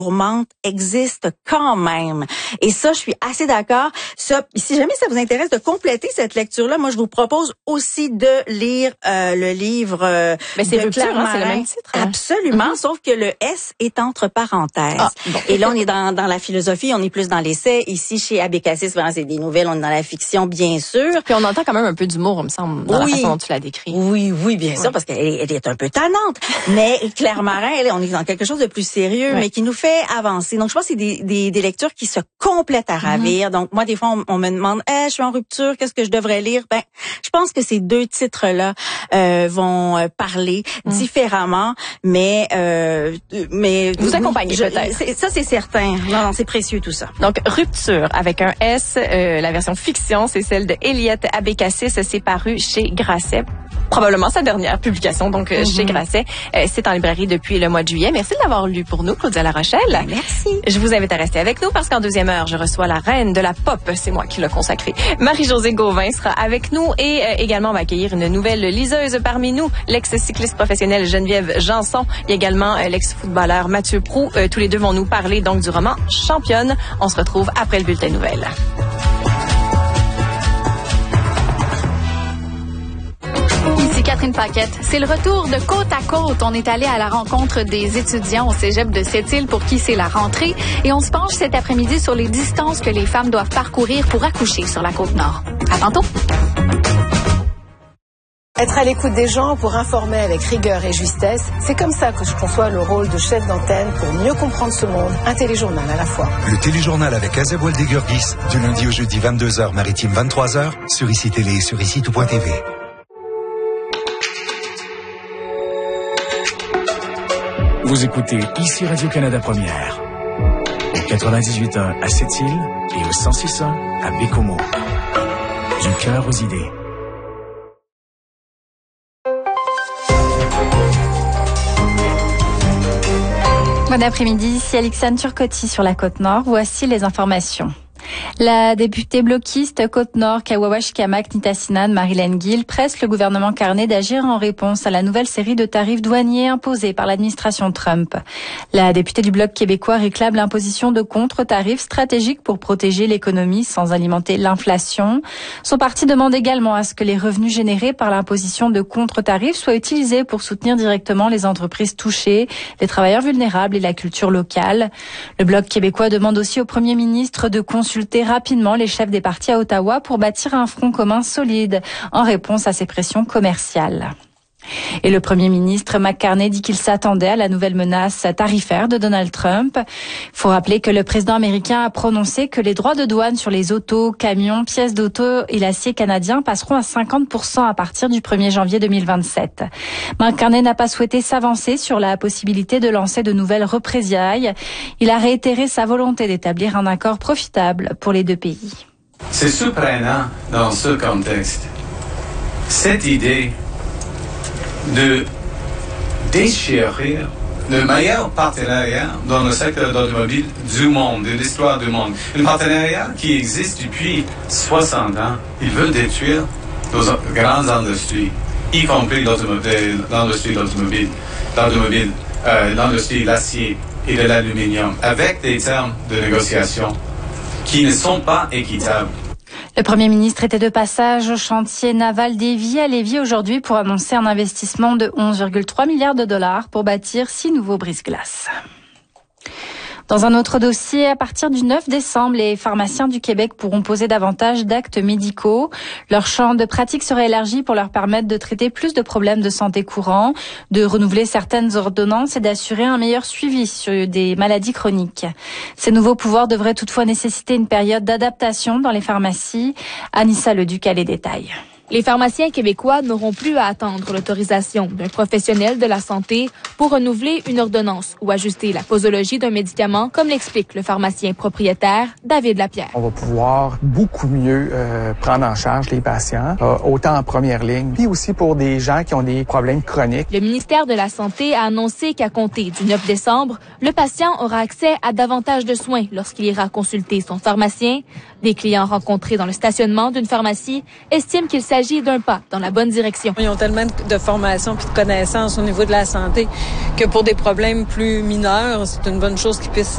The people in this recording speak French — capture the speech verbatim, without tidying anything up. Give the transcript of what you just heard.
gourmande existe quand même. Et ça, je suis assez d'accord. Ça, si jamais ça vous intéresse de compléter cette lecture-là, moi, je vous propose aussi de lire euh, le livre euh, Mais c'est de Rupture, Claire hein, c'est le Marin. même titre. Hein? Absolument, Mm-hmm. sauf que le S est entre parenthèses. Ah, bon. Et là, on est dans, dans la philosophie, on est plus dans l'essai. Ici, chez Abécassis, vraiment, c'est des nouvelles, on est dans la fiction, bien sûr. Puis on entend quand même un peu d'humour, il me semble, dans oui. la façon dont tu l'as décrit. Oui, oui, bien sûr, oui. parce qu'elle est, elle est un peu tannante. Mais Claire Marin, elle, on est dans quelque chose de plus sérieux, oui. mais qui nous fait avancer. Donc, je pense que c'est des, des, des lectures qui se complètent à ravir. Mm-hmm. Donc, moi, des fois, on, on me demande, hey, je suis en rupture, qu'est-ce que je devrais lire? Ben, je pense que ces deux titres-là euh, vont euh, parler mm. différemment, mais euh, mais vous accompagnez peut-être. C'est, ça, c'est certain. Non, non, c'est précieux tout ça. Donc, Rupture avec un S, euh, la version fiction, c'est celle de Eliot Abécassis. C'est paru chez Grasset. Probablement sa dernière publication, donc mm-hmm. chez Grasset. Euh, c'est en librairie depuis le mois de juillet. Merci de l'avoir lu pour nous, Claudia La Rochelle. Merci. Je vous invite à rester avec nous parce qu'en deuxième heure, je reçois la reine de la pop. C'est moi qui l'ai consacrée. Marie-Josée Gauvin sera avec nous et euh, également on va accueillir une nouvelle liseuse parmi nous, l'ex-cycliste professionnelle Geneviève Janson. Il y a également euh, l'ex-footballeur Mathieu Proulx. Euh, tous les deux vont nous parler donc du roman Championne. On se retrouve après le bulletin de nouvelles. Ici Catherine Paquette. C'est le retour de Côte à Côte. On est allé à la rencontre des étudiants au cégep de Sept-Îles pour qui c'est la rentrée. Et on se penche cet après-midi sur les distances que les femmes doivent parcourir pour accoucher sur la Côte-Nord. À tantôt. Être à l'écoute des gens pour informer avec rigueur et justesse, c'est comme ça que je conçois le rôle de chef d'antenne pour mieux comprendre ce monde. Un téléjournal à la fois. Le téléjournal avec Azeb Waldegurgis, du lundi au jeudi vingt-deux heures, maritime vingt-trois heures, sur I C I Télé et sur ici tout point T V. Vous écoutez ici Radio-Canada Première, au quatre-vingt-dix-huit point un à Sept-Îles et au cent six point un à Bécomo. Du cœur aux idées. Bon après-midi, ici Alexandre Turcotti sur la Côte-Nord. Voici les informations. La députée bloquiste Côte-Nord, Kawawash-Kamak Nitassinan, Marilyn Gill, presse le gouvernement Carney d'agir en réponse à la nouvelle série de tarifs douaniers imposés par l'administration Trump. La députée du Bloc québécois réclame l'imposition de contre-tarifs stratégiques pour protéger l'économie sans alimenter l'inflation. Son parti demande également à ce que les revenus générés par l'imposition de contre-tarifs soient utilisés pour soutenir directement les entreprises touchées, les travailleurs vulnérables et la culture locale. Le Bloc québécois demande aussi au premier ministre de consulter rapidement les chefs des partis à Ottawa pour bâtir un front commun solide en réponse à ces pressions commerciales. Et le premier ministre McCartney dit qu'il s'attendait à la nouvelle menace tarifaire de Donald Trump. Il faut rappeler que le président américain a prononcé que les droits de douane sur les autos, camions, pièces d'auto et l'acier canadien passeront à cinquante pour cent à partir du premier janvier deux mille vingt-sept. McCartney n'a pas souhaité s'avancer sur la possibilité de lancer de nouvelles représailles. Il a réitéré sa volonté d'établir un accord profitable pour les deux pays. C'est surprenant dans ce contexte. Cette idée de déchirer le meilleur partenariat dans le secteur automobile du monde, de l'histoire du monde. Un partenariat qui existe depuis soixante ans. Il veut détruire nos grandes industries, y compris l'industrie automobile, l'automobile, euh, l'industrie de l'acier et de l'aluminium, avec des termes de négociation qui ne sont pas équitables. Le Premier ministre était de passage au chantier naval d'Évis à Lévis aujourd'hui pour annoncer un investissement de onze virgule trois milliards de dollars pour bâtir six nouveaux brise-glaces. Dans un autre dossier, à partir du neuf décembre, les pharmaciens du Québec pourront poser davantage d'actes médicaux. Leur champ de pratique sera élargi pour leur permettre de traiter plus de problèmes de santé courants, de renouveler certaines ordonnances et d'assurer un meilleur suivi sur des maladies chroniques. Ces nouveaux pouvoirs devraient toutefois nécessiter une période d'adaptation dans les pharmacies. Anissa Leduc a les détails. Les pharmaciens québécois n'auront plus à attendre l'autorisation d'un professionnel de la santé pour renouveler une ordonnance ou ajuster la posologie d'un médicament, comme l'explique le pharmacien propriétaire David Lapierre. On va pouvoir beaucoup mieux euh, prendre en charge les patients, euh, autant en première ligne, puis aussi pour des gens qui ont des problèmes chroniques. Le ministère de la Santé a annoncé qu'à compter du neuf décembre, le patient aura accès à davantage de soins lorsqu'il ira consulter son pharmacien. Des clients rencontrés dans le stationnement d'une pharmacie estiment qu'il s'agit d'un pas dans la bonne direction. Ils ont tellement de formation puis de connaissances au niveau de la santé que pour des problèmes plus mineurs, c'est une bonne chose qu'ils puissent